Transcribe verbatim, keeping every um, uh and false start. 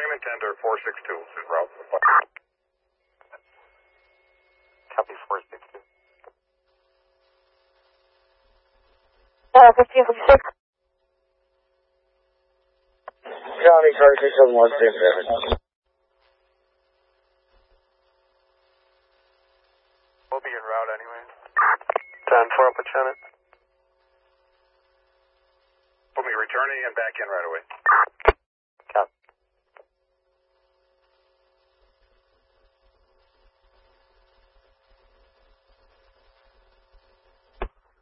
Same intent or four six two is route. Copy four six two. Uh, fifteen fifty-six. County car six seven one, same damage. We'll be en route anyway. ten four up with Janet. We'll be returning and back in right away.